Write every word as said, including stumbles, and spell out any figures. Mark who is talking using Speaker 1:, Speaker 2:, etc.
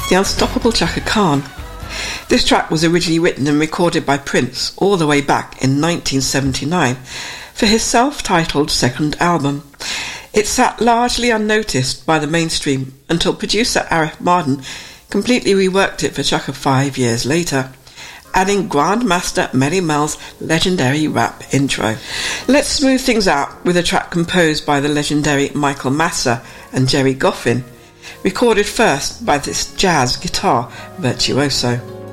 Speaker 1: The Unstoppable Chaka Khan. This track was originally written and recorded by Prince all the way back in nineteen seventy-nine for his self-titled second album. It sat largely unnoticed by the mainstream until producer Arif Mardin completely reworked it for Chaka five years later, adding Grandmaster Melle Mel's legendary rap intro. Let's smooth things out with a track composed by the legendary Michael Massa and Jerry Goffin, recorded first by this jazz guitar virtuoso.